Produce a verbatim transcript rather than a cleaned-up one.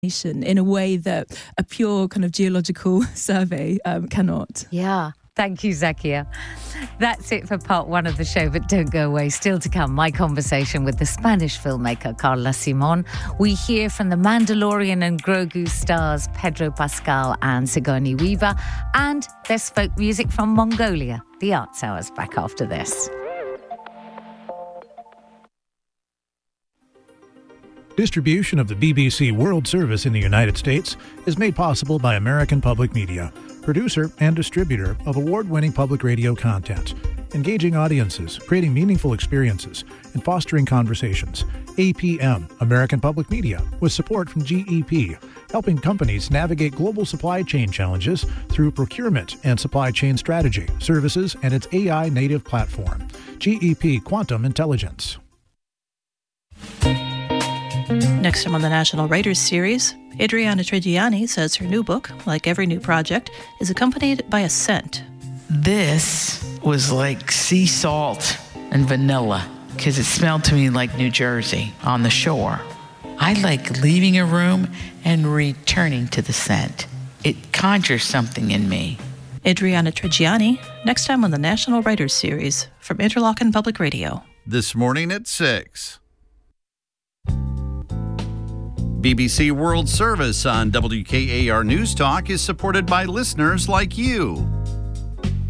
in a way that a pure kind of geological survey um, cannot. Yeah. Thank you, Zakia. That's it for part one of the show, but don't go away. Still to come, my conversation with the Spanish filmmaker Carla Simon. We hear from the Mandalorian and Grogu stars Pedro Pascal and Sigourney Weaver, and there's folk music from Mongolia. The Arts Hour's back after this. Distribution of the B B C World Service in the United States is made possible by American Public Media, producer and distributor of award-winning public radio content, engaging audiences, creating meaningful experiences, and fostering conversations. A P M, American Public Media, with support from G E P, helping companies navigate global supply chain challenges through procurement and supply chain strategy, services, and its A I-native platform. G E P Quantum Intelligence. Next time on the National Writers Series, Adriana Trigiani says her new book, like every new project, is accompanied by a scent. This was like sea salt and vanilla, because it smelled to me like New Jersey on the shore. I like leaving a room and returning to the scent. It conjures something in me. Adriana Trigiani, next time on the National Writers Series from Interlochen Public Radio. This morning at six. B B C World Service on W K A R News Talk is supported by listeners like you.